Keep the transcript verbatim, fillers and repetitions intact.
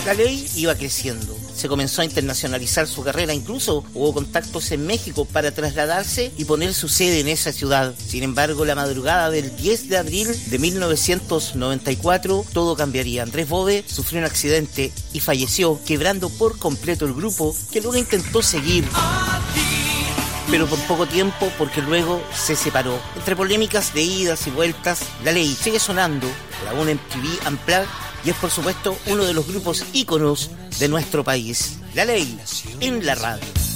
La Ley iba creciendo, se comenzó a internacionalizar su carrera, incluso hubo contactos en México para trasladarse y poner su sede en esa ciudad. Sin embargo, la madrugada del diez de abril de mil novecientos noventa y cuatro, todo cambiaría. Andrés Bove sufrió un accidente y falleció, quebrando por completo el grupo, que luego intentó seguir, pero por poco tiempo, porque luego se separó. Entre polémicas de idas y vueltas, La Ley sigue sonando, la una M T V Unplugged, y es por supuesto uno de los grupos íconos de nuestro país. La Ley en la radio.